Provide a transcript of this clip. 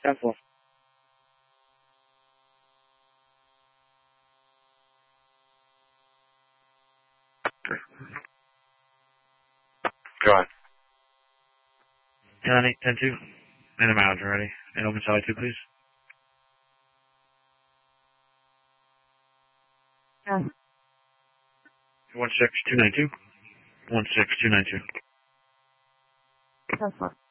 10-4. Go on. 10-8, 10-2. And I'm out already. And open side 2, please. Yeah. 16292. 16292. 10-4.